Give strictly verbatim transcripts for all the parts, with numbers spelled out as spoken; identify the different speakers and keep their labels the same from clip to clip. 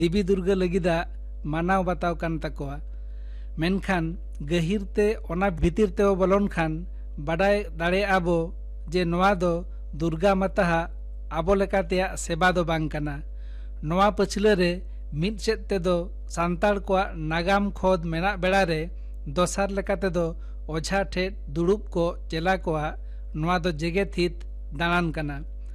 Speaker 1: देवी दुर्गा लगिदा मानाव बताव कान तकोआ मेनखान गहिरते ओना भितिरते बोलोन खान बाडाय दाड़े आबो जे नोआ दो दुर्गा माता आबो लेकातेया सेबा दो बांग काना। नोआ पछले रे मिद सेद तेदो सांताड़ कोआ नागाम खोद मेना बेड़ा रे दोसार लेकाते दो ओझा ठे दुड़ुब को चेला कोआ नोआ दो जेगेत हित दानान काना।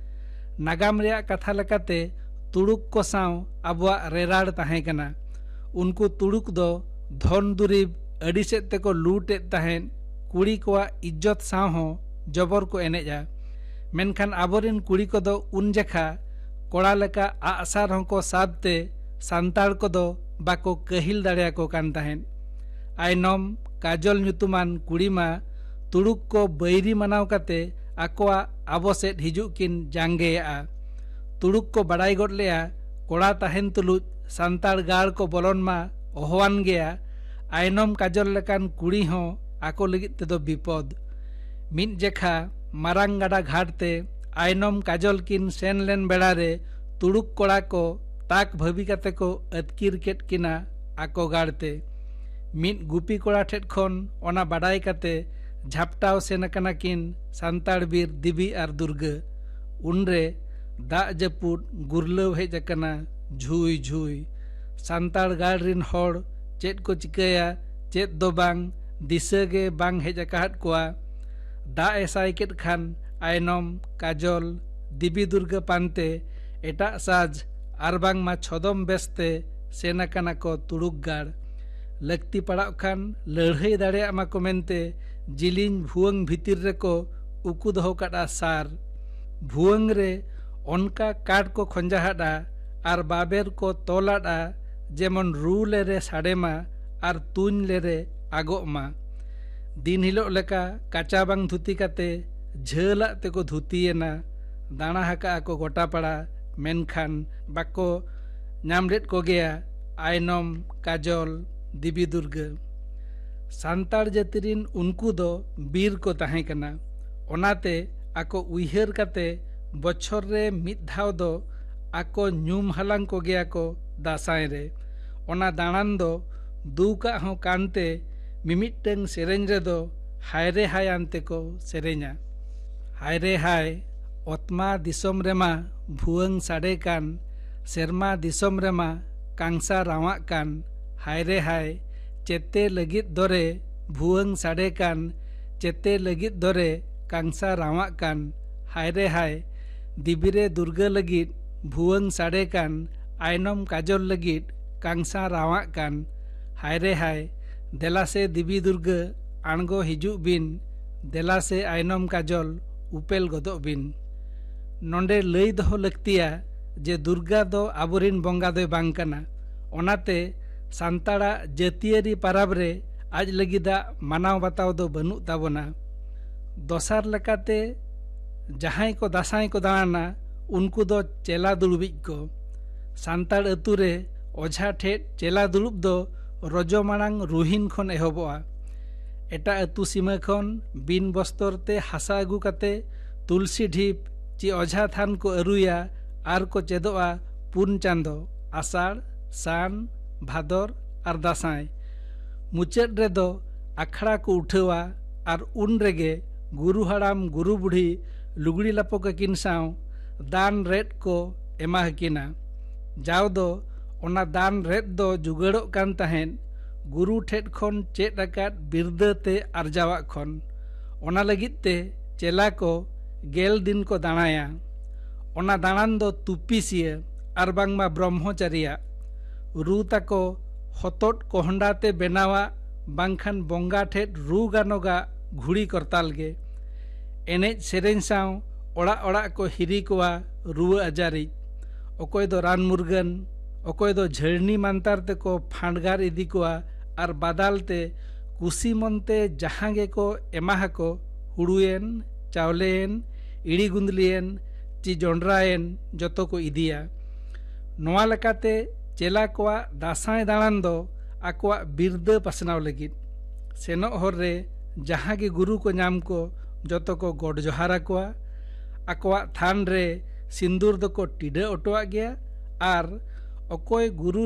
Speaker 1: नागाम रेया कथा लेकाते तुड़ुक को साव आबुआ रेराड़ ताहें काना। उनको तुड़ुक दो धन दुरीब अड़ी सेद तेको लूटेद ताहें कुड़ी कोआ इज्जत साव हो जबर को एनेजा। मेनखान आबोरेन कुड़ी को दो उन जखा कोड़ा लेका आसार होंको साबते सांताड़ को दो बाको कहिल दाड़िया को कान ताहें। आयनोम काजल ᱧᱩᱛᱩᱢᱟᱱ कुड़ी मा तुड़ुक को बैरी मनाव काते आकोआ आबो सेद हिजुक किन जांगेया। तुड़ुक को बड़ाई गोट लेया कोड़ा ताहेन तुलुज सांताड़ गाड़ को बोलोन मा ओहवान गया। आयनोम काजल लेकान कुड़ी हो आको लगित तेदो विपद। मिद जेखा मारांग गाडा घाटते आयनोम काजल किन सेन लेन बेड़ा रे तुड़ुक कोड़ा को ताक भाभी काते को अतकिर केट किना आको गाड़ते। मिद गुपी कोड़ा ठेट खन ओना बाडाई काते झापटाव सेन कना किन सांताड़ बीर दिबी आर दुर्गा। उनरे दाग जपुद गुरलाव हेज अकना झुई झुई। सांताड़ गाड़ रिन होड़ चेद को चिकाया चेद दो बांग दिसगे बांग हेज अकाहत कोआ। दा एसाई केट खान आयनोम काजल दिबी दुर्गा पानते एटा साज आर बांग मा छदम बेस्ते सेना कना को तुड़ुक गाड़। लक्ति पड़ाव खान लड़हई दाड़िया मा को मेनते जिलिंग भुवंग भितिर रे को उकु दहो काटा सार। भुवंग रे ओनका काट को खंजाहाडा आर बाबेर को तोलाडा जेमन रू लेरे साडेमा आर तुन लेरे आगोमा। दिन हिलो लेका काचा बांग धुती काते झेला तेको धुतीयेना दाना हाका को गोटा पड़ा। मेनखान बाको नामलेट को गया आयनोम काजल दिबी दुर्गा। सांताड़ जातिरिन उनको दो बीर को ताहें कना। ओनाते आको उइहर काते बछर रे मिद धाव दो आको न्यूम हलांग को गया को दासाय रे। ओना दाणान दो दुका हो कानते मिमिटंग सेरेंज रे दो हायरे हाय आनते को सेरेंजा। हायरे हाय ओतमा दिसोम रेमा भुवंग साडे कान सेरमा दिसोम रेमा कांसा रावा कान। हायरे हाय चेते लगित दोरे भुवंग साडे कान चेते लगित दोरे कांसा रावा कान। हायरे हाय दिबिरे दुर्गा लगित भुवंग साडे कान आयनोम काजल लगित कांसा रावा कान। हायरे हाय देला से दिबी दुर्गा आणगो हिजुक बिन देला से आयनोम काजल उपेल गदो बिन। नोंडे लई दहो लक्तिया जे दुर्गा दो आबोरिन बंगा दो बांग कना। ओनाते सांताड़ा जातियारी पाराब रे आज लगिदा मानाव बताव दो बनुक ताबोना। दोसार लेकाते जहां को दासाई को दाना उनको दो चेला दुड़ुबिज को। सांताड़ अतु रे ओझा ठेट चेला दुड़ुब दो रजो मांग रुहिन खन एहबोआ। एटा अतु सीमा खन बिन बस्तर ते हासा अगु काते तुलसी ढीप ची ओझा थान को अरुया आर को चेदोआ पुन चांदो आषाढ़ सान भादर आर दासाय। मुचाद रे दो आखड़ा को उठावा आर उन रेगे गुरु हाड़ाम गुरु बुढ़ी लुगड़ी लापो किन साव दान रेट को एमा हकिना। जाव दो ओना दान रेट दो जुगाड़ो कान ताहेन गुरु ठेट खन चेद अकाद बिरदाते आरजावा खन। ओना लगित ते चेला को गेल दिन को दाणाया। ओना दाणान दो तुपिसिया आर बांगमा ब्रह्मचारिया। रू ताको हतोट कोहंडाते बेनावा बांखान बंगा ठेट रू गानोगा घुड़ी करताल गे। एनेज सेरेंज साव ओड़ा ओड़ा को हिरी कोआ रुआ आजारी। अकोय दो रान मुर्गन अकोय दो झड़नी मानतार ते को फांडगार इदी कोआ आर बादालते कुसी मनते जहां गे को एमाहा को हुड़ुएन चावलेन इड़ी गुंदलियन ची जोंड्राएन जतो को इदिया। नोआ लेकाते चेला कोआ दासाय दाणान दो आकोआ बिरदा पासनाव लगित सेनो हर रे जहां गे गुरु को नाम को जतो को गोड जोहारा कोआ। आकोआ थान रे सिंदूर दो को टिडा ओटोआ गया आर ᱚᱠᱚᱭ ᱜᱩᱨᱩ